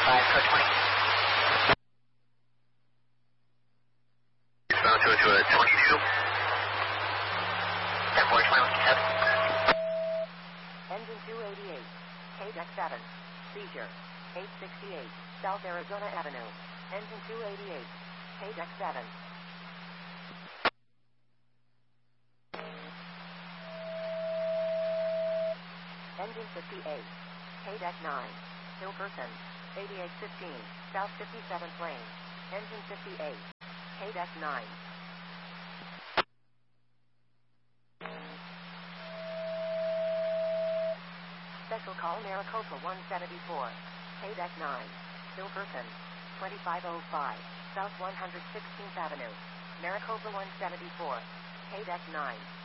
5, code 20. Bound to 22. 10 4, 21, 7. Engine 288, KDEC 7, seizure, 868, South Arizona Avenue. Engine 288, KDEC 7. Engine 58, KDEC 9, Hilkerson, 8815, South 57th Lane. Engine 58, KDEC 9. Special call Maricopa 174, KDEC 9, Hilkerson, 2505, South 116th Avenue. Maricopa 174, KDEC 9.